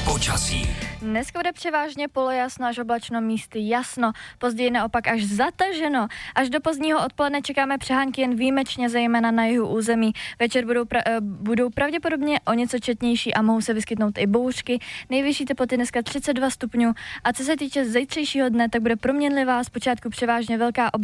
Počasí. Dneska bude převážně polojasno až oblačno, místy jasno, později naopak až zataženo. Až do pozdního odpoledne čekáme přehánky jen výjimečně, zejména na jihu území. Večer budou pravděpodobně o něco četnější a mohou se vyskytnout i bouřky. Nejvyšší teploty dneska 32 stupňů a co se týče zítřejšího dne, tak bude proměnlivá, zpočátku převážně velká